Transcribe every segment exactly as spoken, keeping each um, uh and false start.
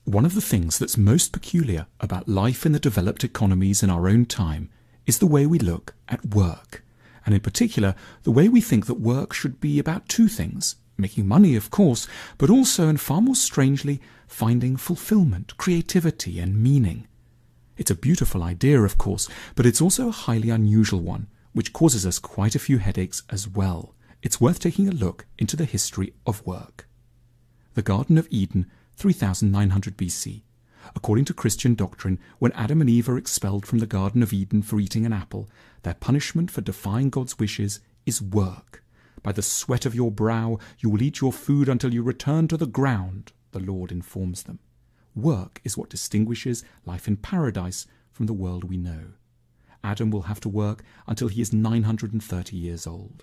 One of the things that's most peculiar about life in the developed economies in our own time is the way we look at work, and in particular the way we think that work should be about two things: making money, of course, but also, and far more strangely, finding fulfillment, creativity and meaning. It's a beautiful idea, of course, but it's also a highly unusual one, which causes us quite a few headaches as well. It's worth taking a look into the history of work. The Garden of Eden, three thousand nine hundred B C. According to Christian doctrine, when Adam and Eve are expelled from the Garden of Eden for eating an apple, their punishment for defying God's wishes is work. By the sweat of your brow you will eat your food until you return to the ground, the Lord informs them. Work is what distinguishes life in paradise from the world we know. Adam will have to work until he is nine hundred thirty years old.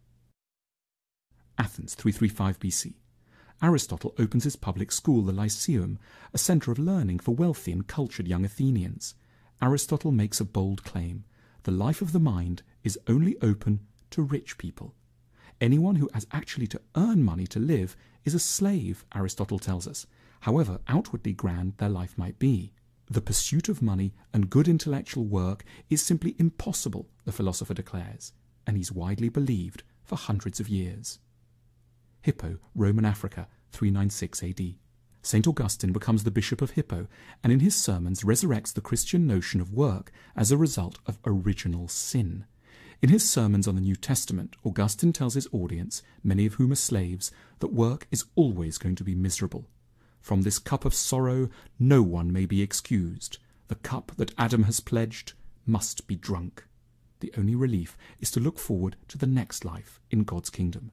Athens, three thirty-five B C. Aristotle opens his public school, the Lyceum, a centre of learning for wealthy and cultured young Athenians. Aristotle makes a bold claim: the life of the mind is only open to rich people. Anyone who has actually to earn money to live is a slave, Aristotle tells us, however outwardly grand their life might be. The pursuit of money and good intellectual work is simply impossible, the philosopher declares, and he's widely believed for hundreds of years. Hippo, Roman Africa, three ninety-six A D. Saint Augustine becomes the Bishop of Hippo, and in his sermons resurrects the Christian notion of work as a result of original sin. In his sermons on the New Testament, Augustine tells his audience, many of whom are slaves, that work is always going to be miserable. From this cup of sorrow no one may be excused. The cup that Adam has pledged must be drunk. The only relief is to look forward to the next life in God's kingdom.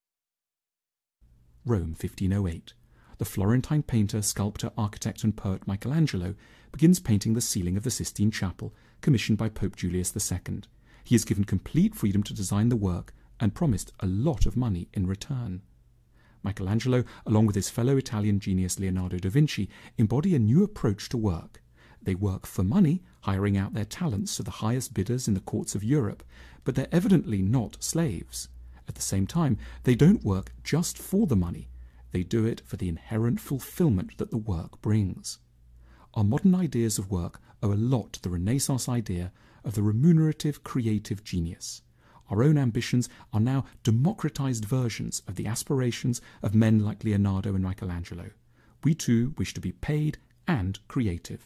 Rome, fifteen oh eight. The Florentine painter, sculptor, architect and poet Michelangelo begins painting the ceiling of the Sistine Chapel, commissioned by Pope Julius the Second. He is given complete freedom to design the work and promised a lot of money in return. Michelangelo, along with his fellow Italian genius Leonardo da Vinci, embody a new approach to work. They work for money, hiring out their talents to the highest bidders in the courts of Europe, but they're evidently not slaves. At the same time, they don't work just for the money. They do it for the inherent fulfillment that the work brings. Our modern ideas of work owe a lot to the Renaissance idea of the remunerative creative genius. Our own ambitions are now democratized versions of the aspirations of men like Leonardo and Michelangelo. We too wish to be paid and creative.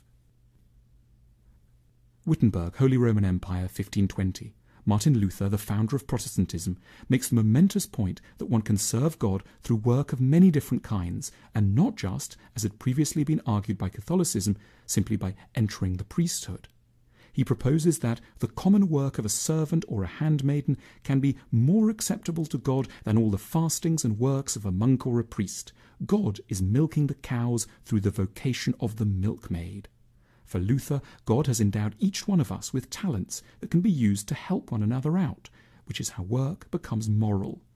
Wittenberg, Holy Roman Empire, fifteen twenty. Martin Luther, the founder of Protestantism, makes the momentous point that one can serve God through work of many different kinds, and not just, as had previously been argued by Catholicism, simply by entering the priesthood. He proposes that the common work of a servant or a handmaiden can be more acceptable to God than all the fastings and works of a monk or a priest. God is milking the cows through the vocation of the milkmaid. For Luther, God has endowed each one of us with talents that can be used to help one another out, which is how work becomes moral.